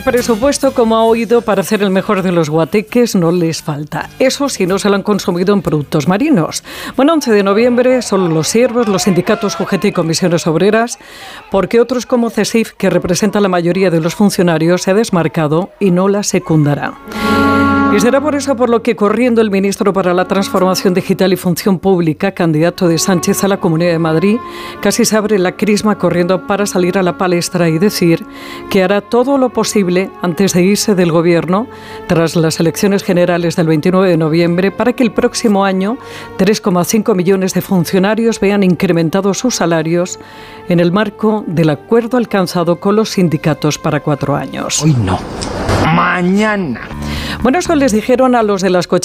presupuesto, como ha oído, para hacer el mejor de los guateques no les falta. Eso si no se lo han consumido en productos marinos. Bueno, 11 de noviembre, solo los siervos, los sindicatos UGT y comisiones obreras, porque otros como CESIF, que representa la mayoría de los funcionarios, se ha desmarcado y no la secundará. Y será por eso por lo que, corriendo el ministro para la Transformación Digital y Función Pública, candidato de Sánchez a la Comunidad de Madrid, casi se abre la crisma corriendo para salir a la palestra y decir que hará todo lo posible antes de irse del Gobierno tras las elecciones generales del 29 de noviembre para que el próximo año 3,5 millones de funcionarios vean incrementados sus salarios en el marco del acuerdo alcanzado con los sindicatos para 4 años. Hoy no, mañana. Bueno, eso les dijeron a los de las cocheras